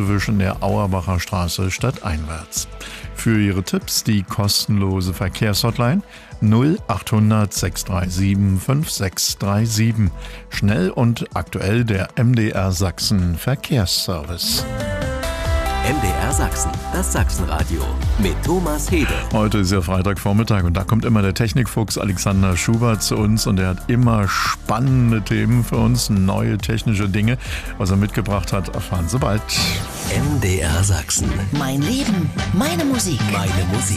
Schädewisch in der Auerbacher Straße stadteinwärts. Für Ihre Tipps die kostenlose Verkehrshotline 0800 637 5637. Schnell und aktuell der MDR Sachsen Verkehrsservice. MDR Sachsen, das Sachsenradio mit Thomas Hede. Heute ist ja Freitagvormittag und da kommt immer der Technikfuchs Alexander Schubert zu uns und er hat immer spannende Themen für uns, neue technische Dinge. Was er mitgebracht hat, erfahren Sie bald. MDR Sachsen. Mein Leben, meine Musik. Meine Musik.